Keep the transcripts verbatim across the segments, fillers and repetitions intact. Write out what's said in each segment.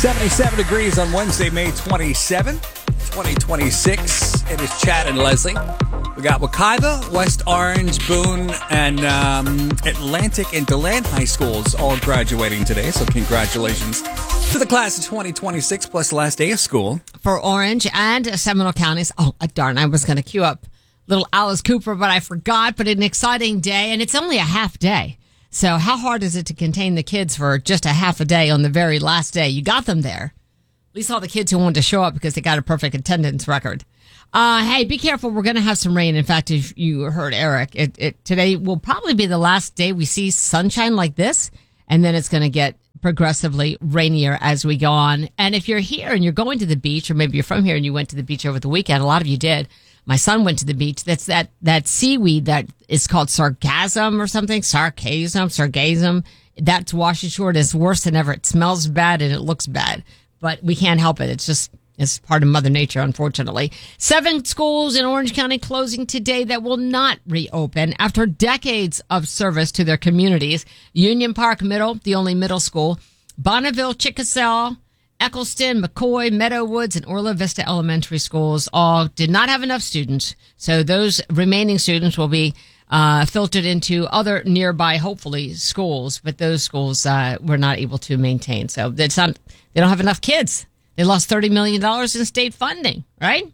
seventy-seven degrees on Wednesday, May twenty-seventh, twenty twenty-six. It is Chad and Leslie. We got Wekiva, West Orange, Boone, and um, Atlantic and DeLand High Schools all graduating today. So congratulations to the class of twenty twenty-six plus last day of school. For Orange and Seminole counties. Oh, darn, I was going to queue up little Alice Cooper, but I forgot. But an exciting day, and it's only a half day. So how hard is it to contain the kids for just a half a day on the very last day? You got them there. At least all the kids who wanted to show up because they got a perfect attendance record. Uh, hey, be careful. We're going to have some rain. In fact, if you heard Eric, it, it today will probably be the last day we see sunshine like this, and then it's going to get progressively rainier as we go on. And if you're here and you're going to the beach, or maybe you're from here and you went to the beach over the weekend, a lot of you did. My son went to the beach. That's that, that seaweed that is called sargassum or something. Sargassum, sargassum. That's wash ashore. It's worse than ever. It smells bad and it looks bad, but we can't help it. It's just, it's part of Mother Nature, unfortunately. Seven schools in Orange County closing today that will not reopen after decades of service to their communities. Union Park Middle, the only middle school. Bonneville, Chickasaw, Eccleston, McCoy, Meadowwoods, and Orla Vista Elementary Schools all did not have enough students. So those remaining students will be uh, filtered into other nearby, hopefully, schools. But those schools uh, were not able to maintain. So it's not, they don't have enough kids. They lost thirty million dollars in state funding, right?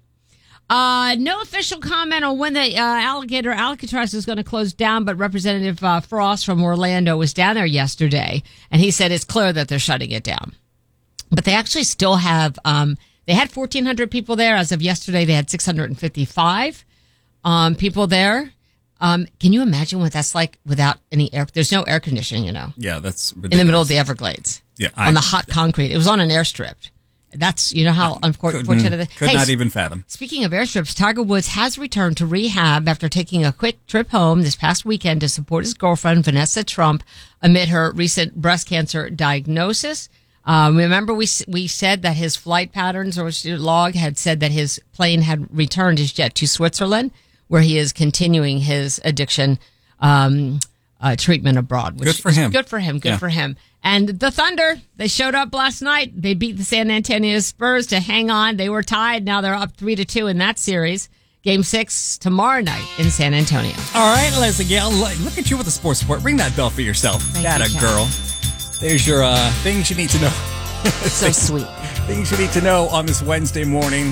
Uh, no official comment on when the uh, alligator Alcatraz is going to close down, but Representative uh, Frost from Orlando was down there yesterday, and he said it's clear that they're shutting it down. But they actually still have, um, they had fourteen hundred people there. As of yesterday, they had six hundred fifty-five um, people there. Um, can you imagine what that's like without any air? There's no air conditioning, you know. Yeah, that's ridiculous. In the middle of the Everglades. Yeah, I, on the hot concrete. It was on an airstrip. That's, you know how unfortunate it is. Could hey, not even fathom. Speaking of airstrips, Tiger Woods has returned to rehab after taking a quick trip home this past weekend to support his girlfriend, Vanessa Trump, amid her recent breast cancer diagnosis. Um, remember, we we said that his flight patterns or log had said that his plane had returned his jet to Switzerland, where he is continuing his addiction um, uh, treatment abroad. Which good for him. Good for him. Good yeah. for him. And the Thunder, they showed up last night. They beat the San Antonio Spurs to hang on. They were tied. Now they're up three to two in that series. Game six tomorrow night in San Antonio. All right, Leslie Gale, look at you with the sports report. Ring that bell for yourself. That a girl. There's your uh, things you need to know. So sweet. Things you need to know on this Wednesday morning.